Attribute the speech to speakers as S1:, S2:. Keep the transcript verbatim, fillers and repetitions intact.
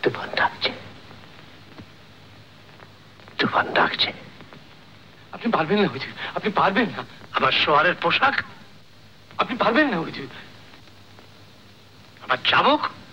S1: তুফান ডাকছে, তুফান ডাকছে।
S2: আপনি পারবেন না হুজুর, আপনি পারবেন না।
S1: আমার সোয়ারের পোশাক
S2: আপনি পারবেন না হুজুর।
S1: আমার চাবুক